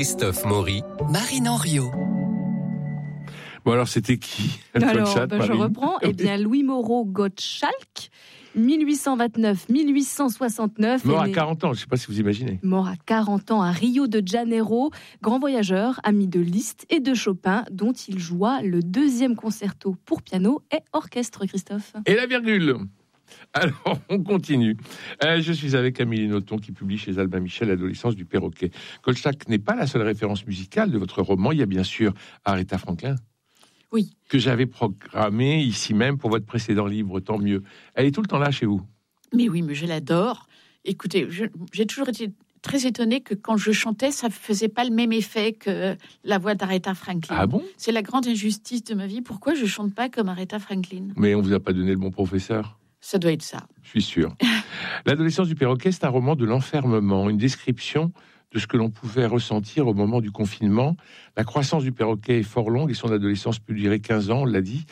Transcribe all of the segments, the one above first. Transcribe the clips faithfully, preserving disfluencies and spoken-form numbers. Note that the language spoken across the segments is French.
Christophe Maury, Marine Henriot. Bon, alors, c'était qui? Alors, ben, je reprends. Eh bien, Louis Moreau Gottschalk, mille huit cent vingt-neuf à mille huit cent soixante-neuf. Mort à quarante ans, je ne sais pas si vous imaginez. Mort à quarante ans à Rio de Janeiro. Grand voyageur, ami de Liszt et de Chopin, dont il joua le deuxième concerto pour piano et orchestre, Christophe. Et la virgule. Alors, on continue. Euh, je suis avec Amélie Nothomb qui publie chez Albin Michel L'adolescence du perroquet. Gottschalk n'est pas la seule référence musicale de votre roman. Il y a bien sûr Aretha Franklin. Oui. Que j'avais programmé ici même pour votre précédent livre, tant mieux. Elle est tout le temps là chez vous. Mais oui, mais je l'adore. Écoutez, je, j'ai toujours été très étonnée que quand je chantais, ça ne faisait pas le même effet que la voix d'Aretha Franklin. Ah bon? C'est la grande injustice de ma vie. Pourquoi je ne chante pas comme Aretha Franklin? Mais on ne vous a pas donné le bon professeur? Ça doit être ça. Je suis sûr. L'adolescence du perroquet, c'est un roman de l'enfermement, une description de ce que l'on pouvait ressentir au moment du confinement. La croissance du perroquet est fort longue et son adolescence peut durer quinze ans, on l'a dit.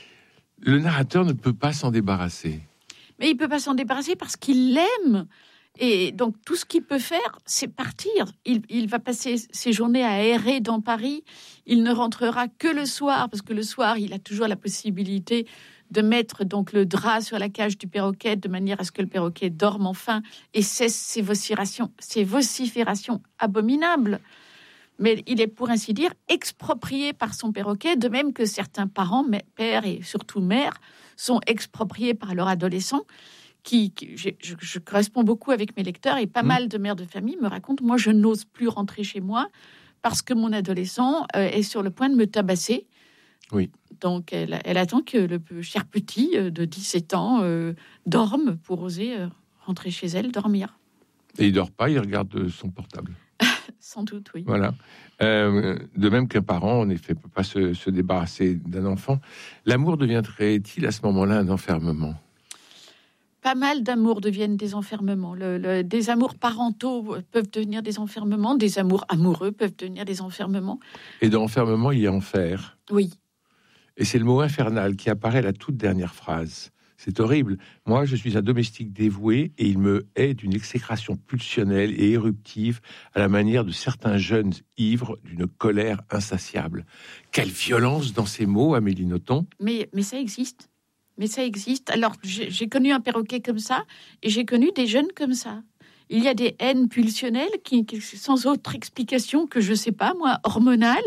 Le narrateur ne peut pas s'en débarrasser. Mais il ne peut pas s'en débarrasser parce qu'il l'aime. Et donc, tout ce qu'il peut faire, c'est partir. Il, il va passer ses journées à errer dans Paris. Il ne rentrera que le soir, parce que le soir, il a toujours la possibilité de mettre donc le drap sur la cage du perroquet de manière à ce que le perroquet dorme enfin et cesse ses vociférations, ses vociférations abominables. Mais il est, pour ainsi dire, exproprié par son perroquet, de même que certains parents, pères et surtout mères, sont expropriés par leur adolescent. Qui, qui je, je, je corresponds beaucoup avec mes lecteurs et pas mmh. mal de mères de famille me racontent, moi, je n'ose plus rentrer chez moi parce que mon adolescent euh, est sur le point de me tabasser. Oui. Donc, elle, elle attend que le cher petit euh, de dix-sept ans euh, dorme pour oser euh, rentrer chez elle, dormir. Et il dort pas, il regarde son portable. Sans doute, oui. Voilà. Euh, de même qu'un parent, en effet, ne peut pas se, se débarrasser d'un enfant. L'amour deviendrait-il à ce moment-là un enfermement? Pas mal d'amours deviennent des enfermements. Le, le, des amours parentaux peuvent devenir des enfermements. Des amours amoureux peuvent devenir des enfermements. Et dans enfermement, il y a enfer. Oui. Et c'est le mot infernal qui apparaît à la toute dernière phrase. C'est horrible. Moi, je suis un domestique dévoué et il me hait d'une exécration pulsionnelle et éruptive à la manière de certains jeunes ivres d'une colère insatiable. Quelle violence dans ces mots, Amélie Nothomb. Mais, mais ça existe. Mais ça existe. Alors, j'ai, j'ai connu un perroquet comme ça et j'ai connu des jeunes comme ça. Il y a des haines pulsionnelles qui, qui sans autre explication que, je sais pas, moi, hormonale.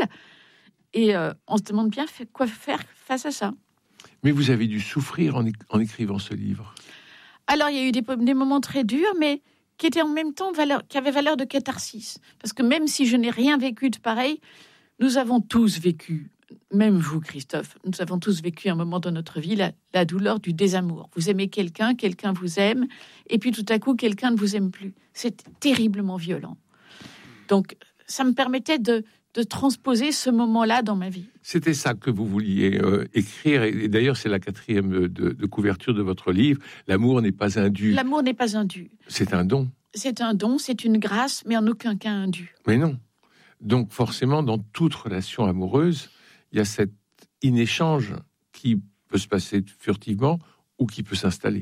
Et euh, on se demande bien quoi faire face à ça. Mais vous avez dû souffrir en, é- en écrivant ce livre. Alors, il y a eu des, des moments très durs, mais qui étaient en même temps valeur, qui avaient valeur de catharsis. Parce que même si je n'ai rien vécu de pareil, nous avons tous vécu, même vous, Christophe, nous avons tous vécu un moment dans notre vie la, la douleur du désamour. Vous aimez quelqu'un, quelqu'un vous aime, et puis tout à coup, quelqu'un ne vous aime plus. C'est terriblement violent. Donc, ça me permettait de... de transposer ce moment-là dans ma vie. C'était ça que vous vouliez euh, écrire, et, et d'ailleurs c'est la quatrième de, de couverture de votre livre. L'amour n'est pas un dû. L'amour n'est pas un dû. C'est un don. C'est un don, c'est une grâce, mais en aucun cas un dû. Mais non. Donc forcément, dans toute relation amoureuse, il y a cet inéchange qui peut se passer furtivement ou qui peut s'installer.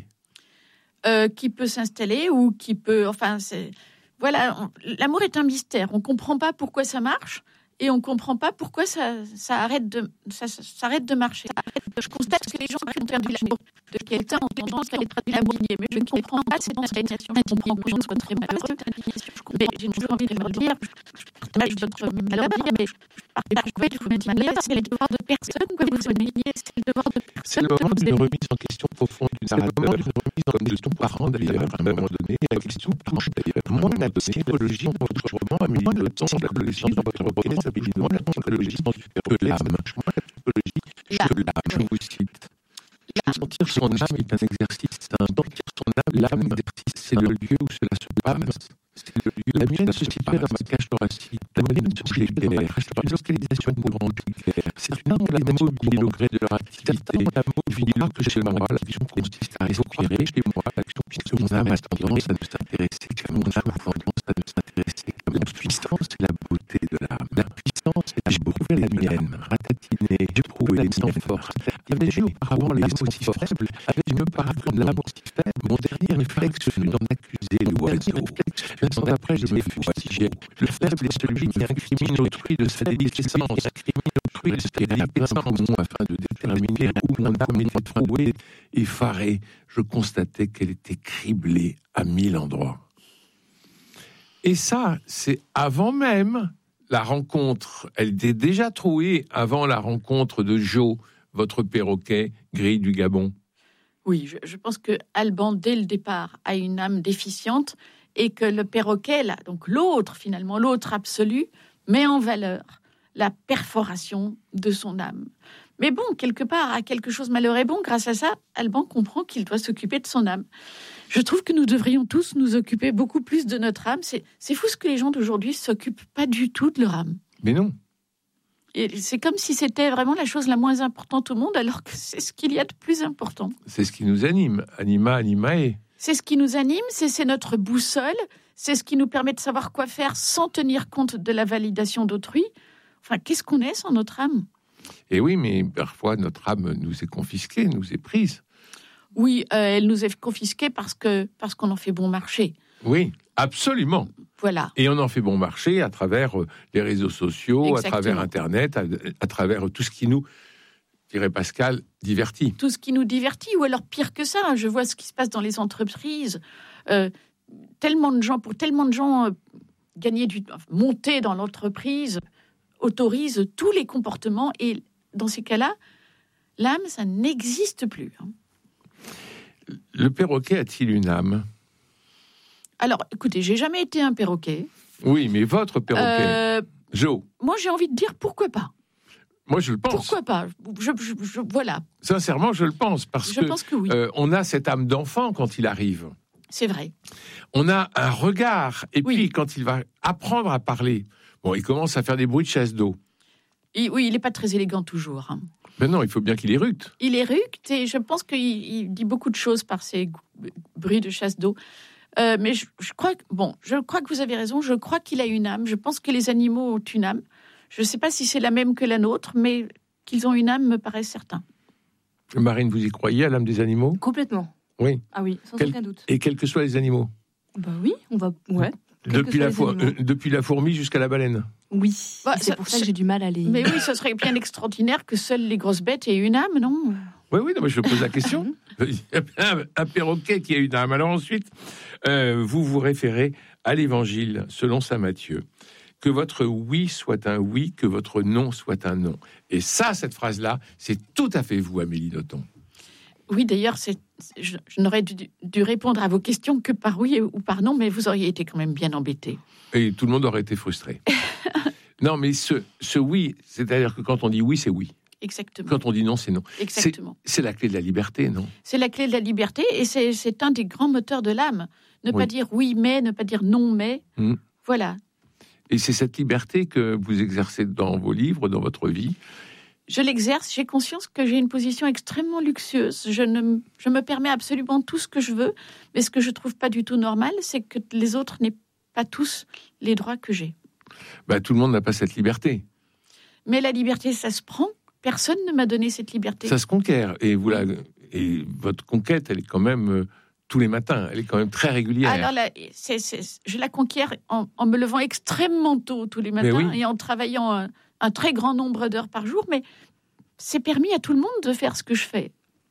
Euh, qui peut s'installer ou qui peut... Enfin, c'est... Voilà, on, l'amour est un mystère. On ne comprend pas pourquoi ça marche et on ne comprend pas pourquoi ça, ça, arrête de, ça, ça, ça arrête de marcher. Je constate que les gens qui ont perdu l'amour de quelqu'un ont tendance à être abandonnés. Mais je ne comprends pas cette indignation. Je comprends que les gens soient très malheureux. Mais j'ai toujours envie de leur dire, je partage votre malheur, mais je partage quoi vous m'indignez. C'est le devoir de personne que vous indignez. C'est le devoir de personne. C'est le moment d'une remise en question profonde du narrateur, d'une remise comme de ton parent d'ailleurs, à un moment donné. La question touche d'ailleurs mon psychologie dans votre roman, Amélie Nothomb, l'adolescence dans votre requête, s'appelle la psychologie de l'âme. Moi, la psychologie de l'âme, je vous cite. Sentir son âme est un exercice simple. Sentir son âme, l'âme, exercice, c'est le lieu où cela se passe. C'est le lieu. La mienne se situe dans ma cage thoracique. La mienne se situe claire. C'est une localisation mourante claire. C'est une âme mobile au gré de leur activité. Il faut croire que chez moi, l'action consiste à respirer. Chez moi, l'action puisque mon âme a tendance à ne s'intéresser qu'à mon âme a tendance à ne s'intéresser qu'à la puissance et la beauté de l'âme. La puissance, j'ai prouvé la mienne, ratatiné, j'ai prouvé les sans force. Il y avait déjà auparavant les mots si faibles, avait-je auparavant l'amour si faible. Mon dernier réflexe fut d'en accuser l'oiseau. Mais après, je me fustigais. Le faible est celui qui incrimine autrui de sa délicence, incrimine autrui de sa délicence, afin de déterminer où mon âme était trouée, effarée. Je constatais qu'elle était criblée à mille endroits. Et ça, c'est avant même la rencontre. Elle était déjà trouée avant la rencontre de Joe, votre perroquet gris du Gabon. Oui, je, je pense que Alban, dès le départ, a une âme déficiente et que le perroquet, là, donc l'autre, finalement, l'autre absolu, met en valeur la perforation de son âme. Mais bon, quelque part, à quelque chose malheur est bon. Grâce à ça, Alban comprend qu'il doit s'occuper de son âme. Je trouve que nous devrions tous nous occuper beaucoup plus de notre âme. C'est, c'est fou ce que les gens d'aujourd'hui ne s'occupent pas du tout de leur âme. Mais non. Et c'est comme si c'était vraiment la chose la moins importante au monde, alors que c'est ce qu'il y a de plus important. C'est ce qui nous anime. Anima, animae. C'est ce qui nous anime, c'est, c'est notre boussole, c'est ce qui nous permet de savoir quoi faire sans tenir compte de la validation d'autrui. Enfin, qu'est-ce qu'on est sans notre âme ? Et oui, mais parfois, notre âme nous est confisquée, nous est prise. Oui, euh, elle nous est confisquée parce, que, parce qu'on en fait bon marché. Oui, absolument. Voilà. Et on en fait bon marché à travers les réseaux sociaux, Exactement. à travers Internet, à, à travers tout ce qui nous, dirait Pascal, divertit. Tout ce qui nous divertit, ou alors pire que ça, je vois ce qui se passe dans les entreprises. Euh, tellement de gens, pour tellement de gens, euh, gagner du, monter dans l'entreprise autorise tous les comportements, et dans ces cas-là, l'âme, ça n'existe plus. Hein. Le perroquet a-t-il une âme ? Alors, écoutez, j'ai jamais été un perroquet. Oui, mais votre perroquet, Euh, Joe, moi, j'ai envie de dire pourquoi pas. moi je le pense. Pourquoi pas je, je, je- Voilà, Sincèrement, je le pense, parce je que pense que oui, euh, on a cette âme d'enfant quand il arrive. c'est vrai. On a un regard, et Oui. puis quand il va apprendre à parler, bon, il commence à faire des bruits de chasse d'eau. Et, oui, il n'est pas très élégant toujours. Hein. Mais non, il faut bien qu'il éructe. Il éructe et je pense qu'il il dit beaucoup de choses par ses g- bruits de chasse d'eau. Euh, mais je, je crois que, bon, je crois que vous avez raison. Je crois qu'il a une âme. Je pense que les animaux ont une âme. Je ne sais pas si c'est la même que la nôtre, mais qu'ils ont une âme me paraît certain. Marine, vous y croyez à l'âme des animaux ? Complètement. Oui. Ah oui, sans Quel- aucun doute. Et quels que soient les animaux ? Bah oui, on va. Ouais. Quels que Depuis soient la, les four- animaux. euh, depuis la fourmi jusqu'à la baleine. Oui. Bah, Et c'est ça- pour ça que c'est- j'ai du mal à les. Mais oui, ce serait bien extraordinaire que seules les grosses bêtes aient une âme, non ? Oui, oui, non, mais je pose la question. un, un perroquet qui a une âme. Alors ensuite, euh, vous vous référez à l'Évangile selon saint Matthieu. Que votre oui soit un oui, que votre non soit un non. Et ça, cette phrase-là, c'est tout à fait vous, Amélie Nothomb. Oui, d'ailleurs, c'est, je, je n'aurais dû, dû répondre à vos questions que par oui ou par non, mais vous auriez été quand même bien embêté. Et tout le monde aurait été frustré. Non, mais ce, ce oui, c'est-à-dire que quand on dit oui, c'est oui. Exactement. Quand on dit non, c'est non. Exactement. C'est la clé de la liberté, non ? C'est la clé de la liberté et c'est, c'est un des grands moteurs de l'âme. Ne Oui. pas dire oui mais, ne pas dire non mais. Mm. Voilà. Et c'est cette liberté que vous exercez dans vos livres, dans votre vie. Je l'exerce, j'ai conscience que j'ai une position extrêmement luxueuse. Je, ne, je me permets absolument tout ce que je veux, mais ce que je trouve pas du tout normal, c'est que les autres n'aient pas tous les droits que j'ai. Bah, tout le monde n'a pas cette liberté. Mais la liberté, ça se prend. Personne ne m'a donné cette liberté. Ça se conquiert. Et, vous la, et votre conquête, elle est quand même euh, tous les matins. Elle est quand même très régulière. Alors là, c'est, c'est, je la conquiers en, en me levant extrêmement tôt tous les matins oui. et en travaillant un, un très grand nombre d'heures par jour. Mais c'est permis à tout le monde de faire ce que je fais.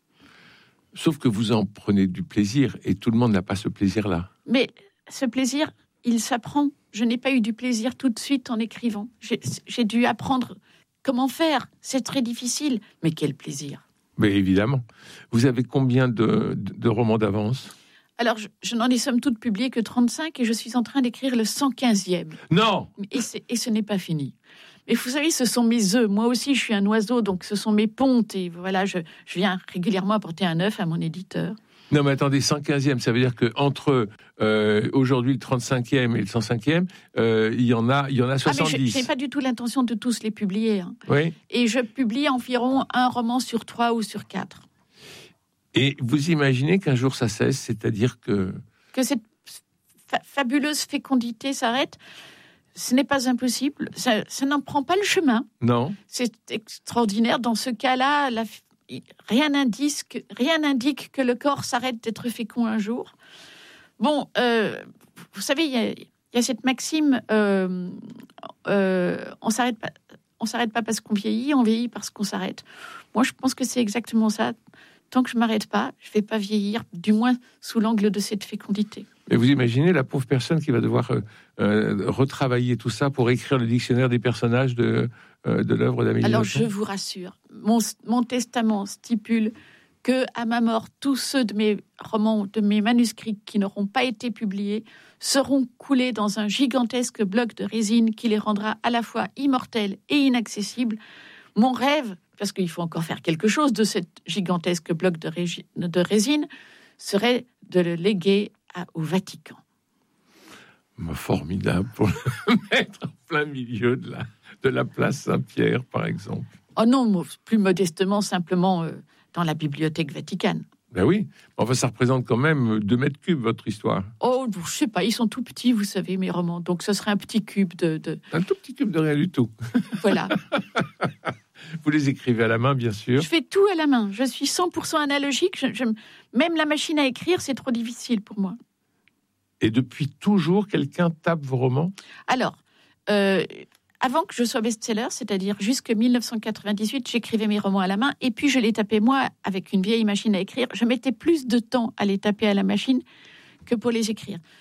Sauf que vous en prenez du plaisir. Et tout le monde n'a pas ce plaisir-là. Mais ce plaisir, il s'apprend. Je n'ai pas eu du plaisir tout de suite en écrivant. J'ai, j'ai dû apprendre comment faire. C'est très difficile. Mais quel plaisir. Mais évidemment. Vous avez combien de, de, de romans d'avance ? Alors, je, je n'en ai somme toute publié que trente-cinq et je suis en train d'écrire le cent quinzième. Non ! Et, c'est, et ce n'est pas fini. Mais vous savez, ce sont mes œufs. Moi aussi, je suis un oiseau, donc ce sont mes pontes. Et voilà, je, je viens régulièrement apporter un œuf à mon éditeur. Non, mais attendez, cent quinzième, ça veut dire qu'entre euh, aujourd'hui le trente-cinquième et le cent cinquième, euh, il y en a, il y en a soixante-dix. Ah, mais je n'ai pas du tout l'intention de tous les publier. Hein. Oui. Et je publie environ un roman sur trois ou sur quatre. Et vous imaginez qu'un jour ça cesse, c'est-à-dire que... Que cette fa- fabuleuse fécondité s'arrête, ce n'est pas impossible. Ça, ça n'en prend pas le chemin. Non. C'est extraordinaire. Dans ce cas-là, la, rien n'indique, que, rien n'indique que le corps s'arrête d'être fécond un jour. Bon, euh, vous savez, il y a, il y a cette maxime, euh, euh, on s'arrête pas, on s'arrête pas parce qu'on vieillit, on vieillit parce qu'on s'arrête. Moi, je pense que c'est exactement ça. Tant que je m'arrête pas, je vais pas vieillir, du moins sous l'angle de cette fécondité. Mais vous imaginez la pauvre personne qui va devoir euh, euh, retravailler tout ça pour écrire le dictionnaire des personnages de, euh, de l'œuvre d'Amélie Alors, Nothomb. je vous rassure, mon, mon testament stipule que, à ma mort, tous ceux de mes romans, de mes manuscrits qui n'auront pas été publiés seront coulés dans un gigantesque bloc de résine qui les rendra à la fois immortels et inaccessibles. Mon rêve, parce qu'il faut encore faire quelque chose de ce gigantesque bloc de, régi- de résine, serait de le léguer à, au Vatican. Formidable pour le mettre en plein milieu de la, de la place Saint-Pierre, par exemple. Oh non, plus modestement, simplement euh, dans la bibliothèque vaticane. Ben oui, enfin ça représente quand même deux mètres cubes, votre histoire. Oh, je sais pas, ils sont tout petits, vous savez, mes romans. Donc ce serait un petit cube de... de... Un tout petit cube de rien du tout. Voilà. Vous les écrivez à la main, bien sûr. Je fais tout à la main. Je suis cent pour cent analogique. Je, je, même la machine à écrire, c'est trop difficile pour moi. Et depuis toujours, quelqu'un tape vos romans ? Alors, euh, avant que je sois best-seller, c'est-à-dire jusqu'en dix-neuf cent quatre-vingt-dix-huit, j'écrivais mes romans à la main et puis je les tapais moi avec une vieille machine à écrire. Je mettais plus de temps à les taper à la machine que pour les écrire.